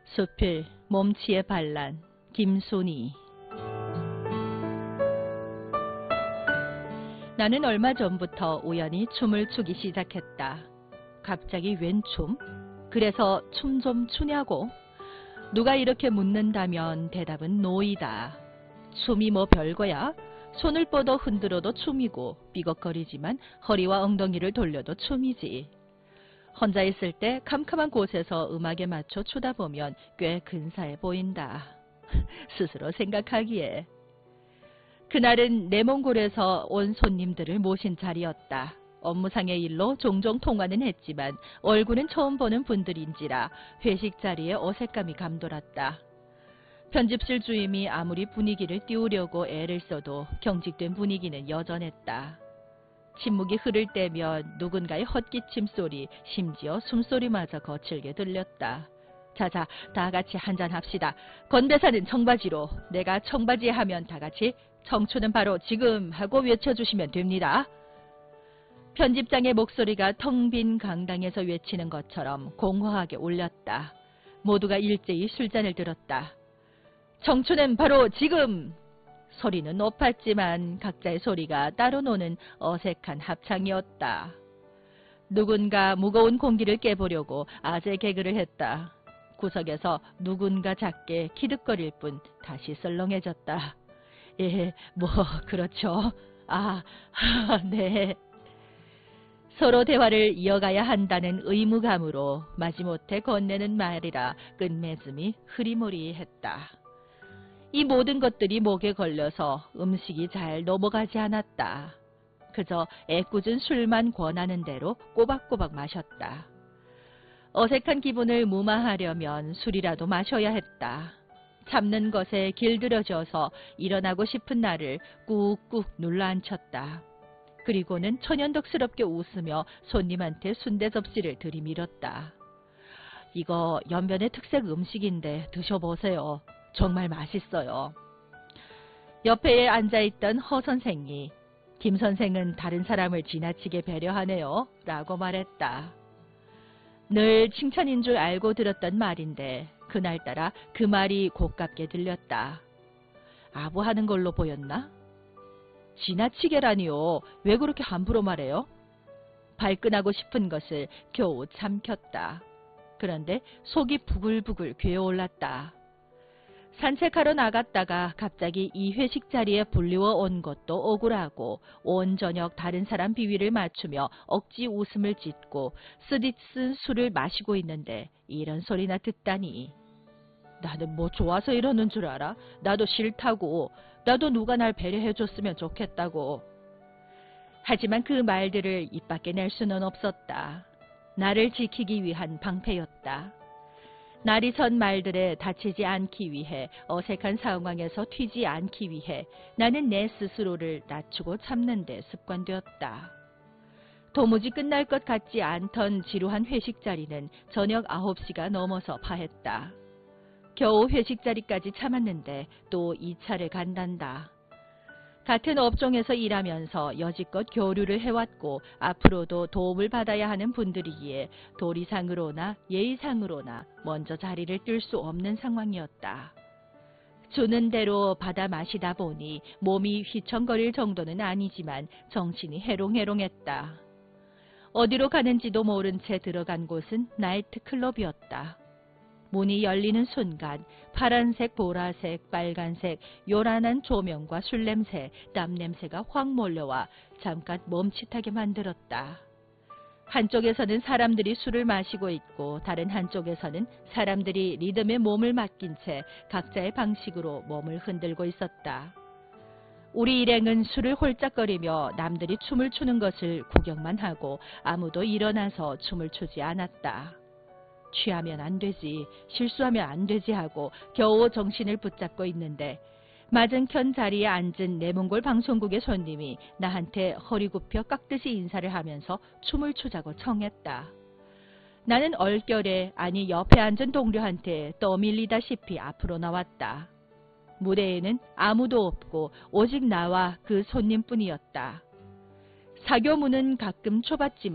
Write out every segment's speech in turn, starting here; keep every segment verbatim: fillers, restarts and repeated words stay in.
수필 몸치의 반란 김순이. 나는 얼마 전부터 우연히 춤을 추기 시작했다. 갑자기 웬 춤? 그래서 춤 좀 추냐고? 누가 이렇게 묻는다면 대답은 노이다. 춤이 뭐 별거야? 손을 뻗어 흔들어도 춤이고 삐걱거리지만 허리와 엉덩이를 돌려도 춤이지. 혼자 있을 때 캄캄한 곳에서 음악에 맞춰 추다 보면 꽤 근사해 보인다. 스스로 생각하기에. 그날은 내몽골에서 온 손님들을 모신 자리였다. 업무상의 일로 종종 통화는 했지만 얼굴은 처음 보는 분들인지라 회식 자리에 어색감이 감돌았다. 편집실 주임이 아무리 분위기를 띄우려고 애를 써도 경직된 분위기는 여전했다. 침묵이 흐를 때면 누군가의 헛기침 소리, 심지어 숨소리마저 거칠게 들렸다. 자자, 다 같이 한잔합시다. 건배사는 청바지로, 내가 청바지 하면 다 같이 청춘은 바로 지금 하고 외쳐주시면 됩니다. 편집장의 목소리가 텅 빈 강당에서 외치는 것처럼 공허하게 울렸다. 모두가 일제히 술잔을 들었다. 청춘은 바로 지금! 소리는 높았지만 각자의 소리가 따로 노는 어색한 합창이었다. 누군가 무거운 공기를 깨보려고 아재 개그를 했다. 구석에서 누군가 작게 키득거릴 뿐 다시 썰렁해졌다. 예, 뭐 그렇죠. 아, 네. 서로 대화를 이어가야 한다는 의무감으로 마지못해 건네는 말이라 끝맺음이 흐리무리했다. 이 모든 것들이 목에 걸려서 음식이 잘 넘어가지 않았다. 그저 애꿎은 술만 권하는 대로 꼬박꼬박 마셨다. 어색한 기분을 무마하려면 술이라도 마셔야 했다. 참는 것에 길들여져서 일어나고 싶은 나를 꾹꾹 눌러앉혔다. 그리고는 천연덕스럽게 웃으며 손님한테 순대 접시를 들이밀었다. 이거 연변의 특색 음식인데 드셔보세요. 정말 맛있어요. 옆에 앉아있던 허 선생이 김 선생은 다른 사람을 지나치게 배려하네요 라고 말했다. 늘 칭찬인 줄 알고 들었던 말인데 그날따라 그 말이 고깝게 들렸다. 아부하는 걸로 보였나? 지나치게라니요. 왜 그렇게 함부로 말해요? 발끈하고 싶은 것을 겨우 참켰다. 그런데 속이 부글부글 괴어올랐다. 산책하러 나갔다가 갑자기 이 회식 자리에 불리워 온 것도 억울하고 온 저녁 다른 사람 비위를 맞추며 억지 웃음을 짓고 쓰디쓴 술을 마시고 있는데 이런 소리나 듣다니. 나는 뭐 좋아서 이러는 줄 알아? 나도 싫다고. 나도 누가 날 배려해줬으면 좋겠다고. 하지만 그 말들을 입 밖에 낼 수는 없었다. 나를 지키기 위한 방패였다. 날이 선 말들에 다치지 않기 위해, 어색한 상황에서 튀지 않기 위해 나는 내 스스로를 낮추고 참는 데 습관되었다. 도무지 끝날 것 같지 않던 지루한 회식 자리는 저녁 아홉 시가 넘어서 파했다. 겨우 회식 자리까지 참았는데 또 이 차를 간단다. 같은 업종에서 일하면서 여지껏 교류를 해왔고 앞으로도 도움을 받아야 하는 분들이기에 도리상으로나 예의상으로나 먼저 자리를 뜰 수 없는 상황이었다. 주는 대로 받아 마시다 보니 몸이 휘청거릴 정도는 아니지만 정신이 해롱해롱했다. 어디로 가는지도 모른 채 들어간 곳은 나이트클럽이었다. 문이 열리는 순간 파란색, 보라색, 빨간색, 요란한 조명과 술냄새, 땀냄새가 확 몰려와 잠깐 멈칫하게 만들었다. 한쪽에서는 사람들이 술을 마시고 있고 다른 한쪽에서는 사람들이 리듬에 몸을 맡긴 채 각자의 방식으로 몸을 흔들고 있었다. 우리 일행은 술을 홀짝거리며 남들이 춤을 추는 것을 구경만 하고 아무도 일어나서 춤을 추지 않았다. 취하면 안 되지, 실수하면 안 되지 하고 겨우 정신을 붙잡고 있는데 맞은편 자리에 앉은 내몽골 방송국의 손님이 나한테 허리 굽혀 깍듯이 인사를 하면서 춤을 추자고 청했다. 나는 얼결에, 아니 옆에 앉은 동료한테 떠밀리다시피 앞으로 나왔다. 무대에는 아무도 없고 오직 나와 그 손님뿐이었다. 사교문은 가끔 좁았지만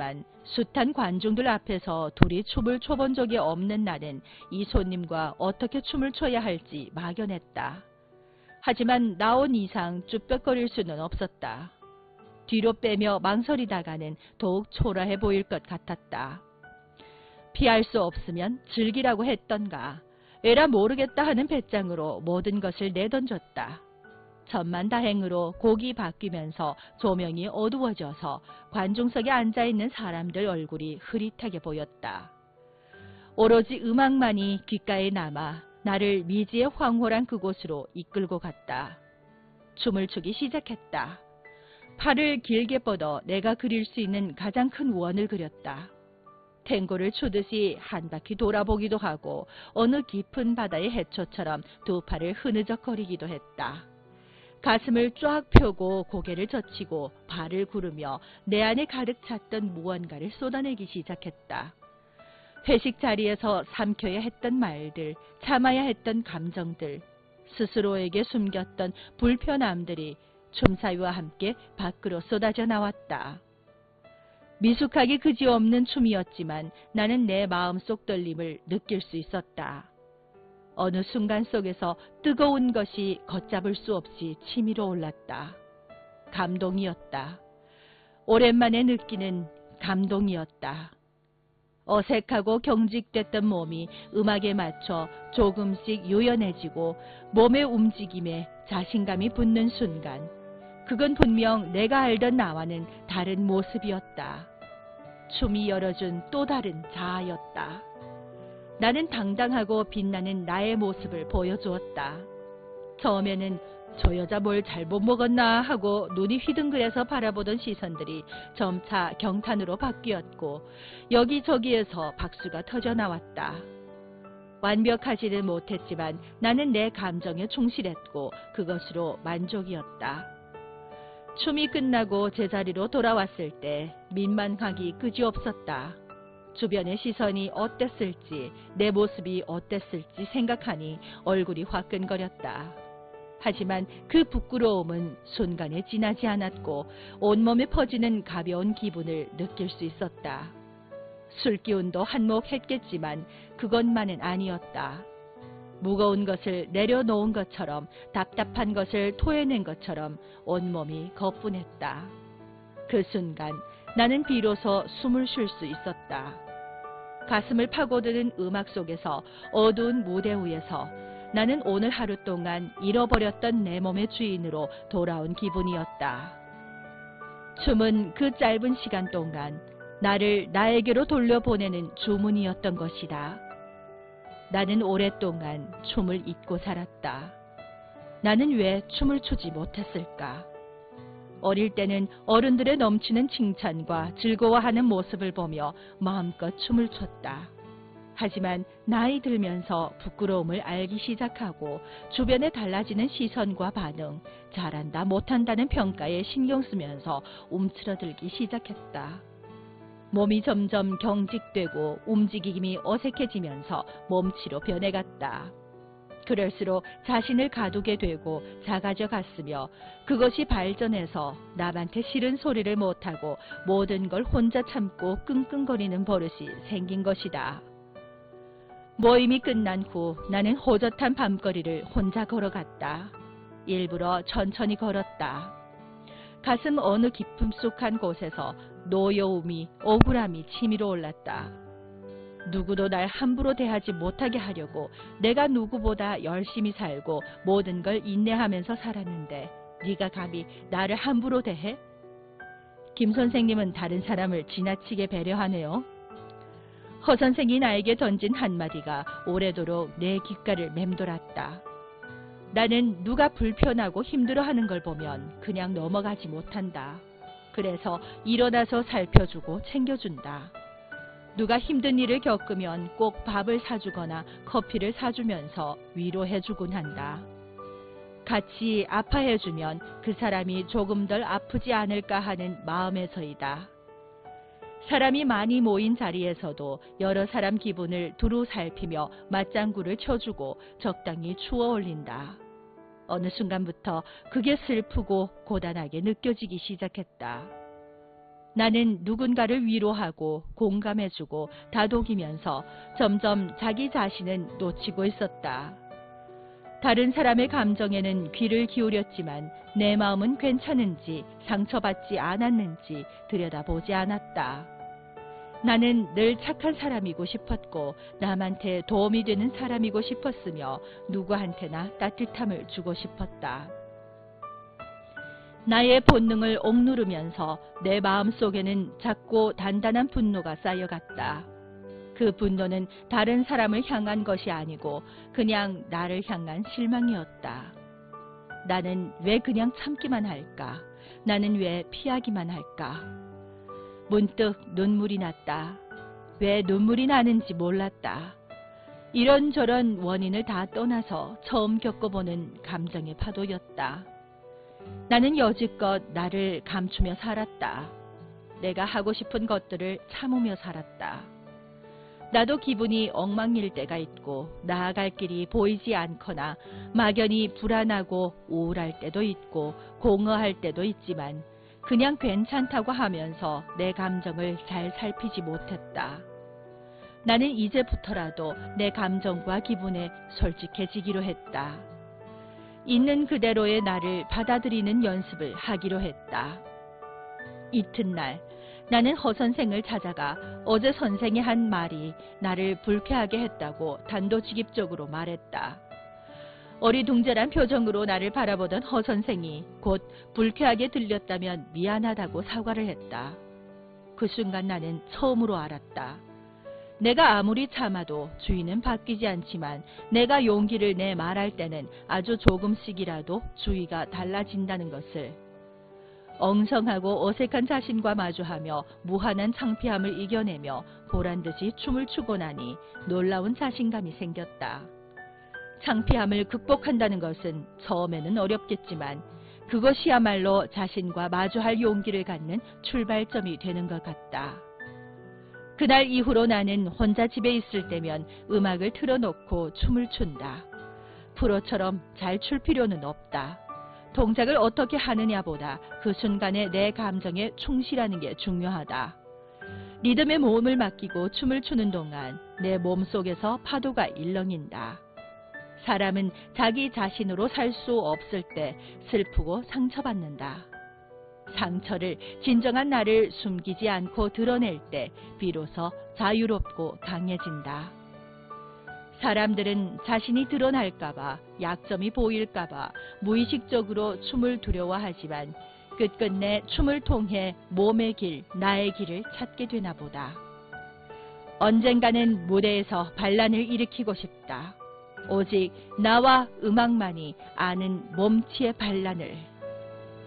숱한 관중들 앞에서 둘이 춤을 춰본 적이 없는 나는 이 손님과 어떻게 춤을 춰야 할지 막연했다. 하지만 나온 이상 쭈뼛거릴 수는 없었다. 뒤로 빼며 망설이다가는 더욱 초라해 보일 것 같았다. 피할 수 없으면 즐기라고 했던가. 에라 모르겠다 하는 배짱으로 모든 것을 내던졌다. 천만다행으로 곡이 바뀌면서 조명이 어두워져서 관중석에 앉아있는 사람들 얼굴이 흐릿하게 보였다. 오로지 음악만이 귓가에 남아 나를 미지의 황홀한 그곳으로 이끌고 갔다. 춤을 추기 시작했다. 팔을 길게 뻗어 내가 그릴 수 있는 가장 큰 원을 그렸다. 탱고를 추듯이 한 바퀴 돌아보기도 하고 어느 깊은 바다의 해초처럼 두 팔을 흐느적거리기도 했다. 가슴을 쫙 펴고 고개를 젖히고 발을 구르며 내 안에 가득 찼던 무언가를 쏟아내기 시작했다. 회식 자리에서 삼켜야 했던 말들, 참아야 했던 감정들, 스스로에게 숨겼던 불편함들이 춤사위와 함께 밖으로 쏟아져 나왔다. 미숙하기 그지없는 춤이었지만 나는 내 마음속 떨림을 느낄 수 있었다. 어느 순간 속에서 뜨거운 것이 걷잡을 수 없이 치밀어 올랐다. 감동이었다. 오랜만에 느끼는 감동이었다. 어색하고 경직됐던 몸이 음악에 맞춰 조금씩 유연해지고 몸의 움직임에 자신감이 붙는 순간, 그건 분명 내가 알던 나와는 다른 모습이었다. 춤이 열어준 또 다른 자아였다. 나는 당당하고 빛나는 나의 모습을 보여주었다. 처음에는 저 여자 뭘 잘못 먹었나 하고 눈이 휘둥그레서 바라보던 시선들이 점차 경탄으로 바뀌었고 여기저기에서 박수가 터져 나왔다. 완벽하지는 못했지만 나는 내 감정에 충실했고 그것으로 만족이었다. 춤이 끝나고 제자리로 돌아왔을 때 민망하기 그지없었다. 주변의 시선이 어땠을지, 내 모습이 어땠을지 생각하니 얼굴이 화끈거렸다. 하지만 그 부끄러움은 순간에 지나지 않았고 온몸에 퍼지는 가벼운 기분을 느낄 수 있었다. 술기운도 한몫했겠지만 그것만은 아니었다. 무거운 것을 내려놓은 것처럼, 답답한 것을 토해낸 것처럼 온몸이 거뿐했다. 그 순간 나는 비로소 숨을 쉴 수 있었다. 가슴을 파고드는 음악 속에서, 어두운 무대 위에서 나는 오늘 하루 동안 잃어버렸던 내 몸의 주인으로 돌아온 기분이었다. 춤은 그 짧은 시간 동안 나를 나에게로 돌려보내는 주문이었던 것이다. 나는 오랫동안 춤을 잊고 살았다. 나는 왜 춤을 추지 못했을까? 어릴 때는 어른들의 넘치는 칭찬과 즐거워하는 모습을 보며 마음껏 춤을 췄다. 하지만 나이 들면서 부끄러움을 알기 시작하고 주변에 달라지는 시선과 반응, 잘한다 못한다는 평가에 신경 쓰면서 움츠러들기 시작했다. 몸이 점점 경직되고 움직임이 어색해지면서 몸치로 변해갔다. 그럴수록 자신을 가두게 되고 작아져 갔으며 그것이 발전해서 남한테 싫은 소리를 못하고 모든 걸 혼자 참고 끙끙거리는 버릇이 생긴 것이다. 모임이 끝난 후 나는 호젓한 밤거리를 혼자 걸어갔다. 일부러 천천히 걸었다. 가슴 어느 깊음숙한 곳에서 노여움이, 억울함이 치밀어 올랐다. 누구도 날 함부로 대하지 못하게 하려고 내가 누구보다 열심히 살고 모든 걸 인내하면서 살았는데 네가 감히 나를 함부로 대해? 김 선생님은 다른 사람을 지나치게 배려하네요. 허 선생이 나에게 던진 한마디가 오래도록 내 귓가를 맴돌았다. 나는 누가 불편하고 힘들어하는 걸 보면 그냥 넘어가지 못한다. 그래서 일어나서 살펴주고 챙겨준다. 누가 힘든 일을 겪으면 꼭 밥을 사주거나 커피를 사주면서 위로해주곤 한다. 같이 아파해주면 그 사람이 조금 덜 아프지 않을까 하는 마음에서이다. 사람이 많이 모인 자리에서도 여러 사람 기분을 두루 살피며 맞장구를 쳐주고 적당히 추어 올린다. 어느 순간부터 그게 슬프고 고단하게 느껴지기 시작했다. 나는 누군가를 위로하고 공감해주고 다독이면서 점점 자기 자신은 놓치고 있었다. 다른 사람의 감정에는 귀를 기울였지만 내 마음은 괜찮은지 상처받지 않았는지 들여다보지 않았다. 나는 늘 착한 사람이고 싶었고 남한테 도움이 되는 사람이고 싶었으며 누구한테나 따뜻함을 주고 싶었다. 나의 본능을 억누르면서 내 마음속에는 작고 단단한 분노가 쌓여갔다. 그 분노는 다른 사람을 향한 것이 아니고 그냥 나를 향한 실망이었다. 나는 왜 그냥 참기만 할까? 나는 왜 피하기만 할까? 문득 눈물이 났다. 왜 눈물이 나는지 몰랐다. 이런저런 원인을 다 떠나서 처음 겪어보는 감정의 파도였다. 나는 여지껏 나를 감추며 살았다. 내가 하고 싶은 것들을 참으며 살았다. 나도 기분이 엉망일 때가 있고 나아갈 길이 보이지 않거나 막연히 불안하고 우울할 때도 있고 공허할 때도 있지만 그냥 괜찮다고 하면서 내 감정을 잘 살피지 못했다. 나는 이제부터라도 내 감정과 기분에 솔직해지기로 했다. 있는 그대로의 나를 받아들이는 연습을 하기로 했다. 이튿날 나는 허 선생을 찾아가 어제 선생이 한 말이 나를 불쾌하게 했다고 단도직입적으로 말했다. 어리둥절한 표정으로 나를 바라보던 허 선생이 곧 불쾌하게 들렸다면 미안하다고 사과를 했다. 그 순간 나는 처음으로 알았다. 내가 아무리 참아도 주인은 바뀌지 않지만 내가 용기를 내 말할 때는 아주 조금씩이라도 주의가 달라진다는 것을. 엉성하고 어색한 자신과 마주하며 무한한 창피함을 이겨내며 보란듯이 춤을 추고 나니 놀라운 자신감이 생겼다. 창피함을 극복한다는 것은 처음에는 어렵겠지만 그것이야말로 자신과 마주할 용기를 갖는 출발점이 되는 것 같다. 그날 이후로 나는 혼자 집에 있을 때면 음악을 틀어놓고 춤을 춘다. 프로처럼 잘 출 필요는 없다. 동작을 어떻게 하느냐보다 그 순간에 내 감정에 충실하는 게 중요하다. 리듬에 몸을 맡기고 춤을 추는 동안 내 몸속에서 파도가 일렁인다. 사람은 자기 자신으로 살 수 없을 때 슬프고 상처받는다. 상처를 진정한 나를 숨기지 않고 드러낼 때 비로소 자유롭고 강해진다. 사람들은 자신이 드러날까봐, 약점이 보일까봐 무의식적으로 춤을 두려워하지만 끝끝내 춤을 통해 몸의 길, 나의 길을 찾게 되나 보다. 언젠가는 무대에서 반란을 일으키고 싶다. 오직 나와 음악만이 아는 몸치의 반란을.